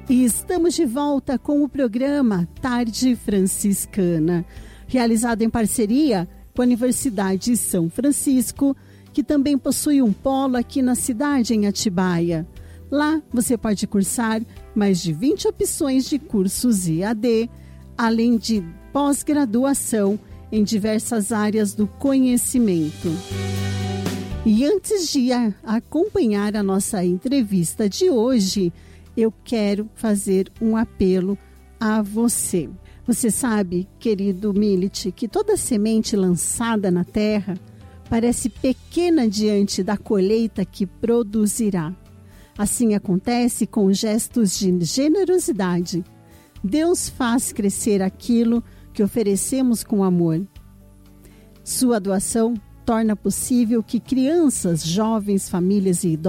E estamos de volta com o programa Tarde Franciscana, realizado em parceria com a Universidade São Francisco, que também possui um polo aqui na cidade, em Atibaia. Lá você pode cursar mais de 20 opções de cursos EAD, além de pós-graduação em diversas áreas do conhecimento. E antes de acompanhar a nossa entrevista de hoje, eu quero fazer um apelo a você. Você sabe, querido Milit, que toda semente lançada na terra parece pequena diante da colheita que produzirá. Assim acontece com gestos de generosidade. Deus faz crescer aquilo que oferecemos com amor. Sua doação torna possível que crianças, jovens, famílias e idosos